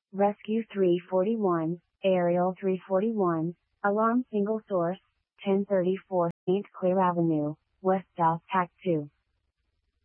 Rescue 341, Aerial 341, Alarm Single Source, 1034 St. Clair Avenue, West South Tac 2.